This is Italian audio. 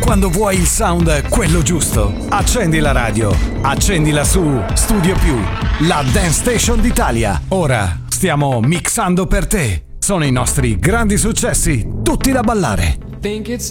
Quando vuoi il sound, quello giusto, accendi la radio, accendila su Studio Più, la dance station d'Italia. Ora stiamo mixando per te. Sono i nostri grandi successi, tutti da ballare. Think it's